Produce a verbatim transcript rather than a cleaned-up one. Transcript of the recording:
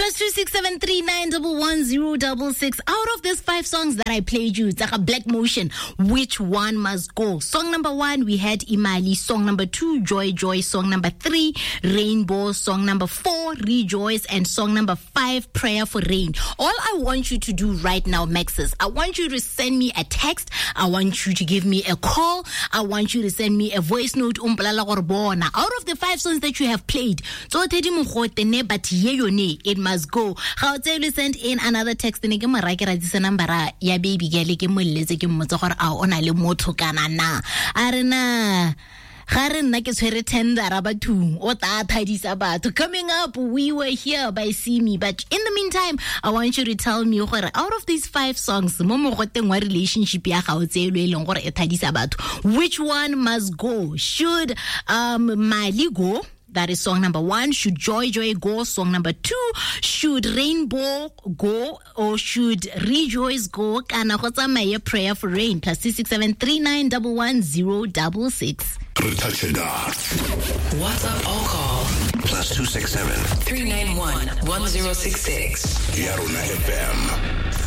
Plus two six seven three nine double one zero double six. Out of these five songs that I played you, it's like a Black Motion. Which one must go? Song number one, we had Imali. Song number two, Joy Joy. Song number three, Rainbow. Song number four, Rejoice. And song number five, Prayer for Rain. All I want you to do right now, Maxis, I want you to send me a text. I want you to give me a call. I want you to send me a voice note. Out of the five songs that you have played, so but it must go. How tell you send in another text and again this number ya baby girl ke molletse ke mmotsa gore a ona le motho kana na arena gare nna ke tshwere tender batho o ta thadisa batho. Coming up, we were here by See Me, but in the meantime I want you to tell me gore out of these five songs mo mogoteng wa relationship ya gago tse le leng gore e thadisa batho, which one must go? Should um Mali go? That is song number one. Should Joy Joy go? Song number two. Should Rainbow go? Or should Rejoice go? Kana go tsamaya Prayer for Rain. Plus six six seven three nine double one zero double six. WhatsApp or call. Plus two six seven three nine one one zero six six. Yaruna F M.